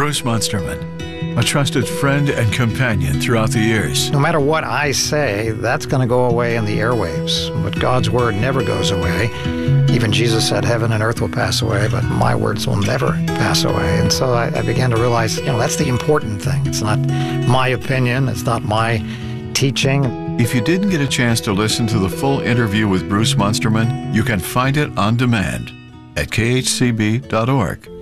Bruce Munsterman, a trusted friend and companion throughout the years. No matter what I say, that's going to go away in the airwaves. But God's word never goes away. Even Jesus said, heaven and earth will pass away, but my words will never pass away. And so I began to realize, that's the important thing. It's not my opinion. It's not my teaching. If you didn't get a chance to listen to the full interview with Bruce Munsterman, you can find it on demand at khcb.org.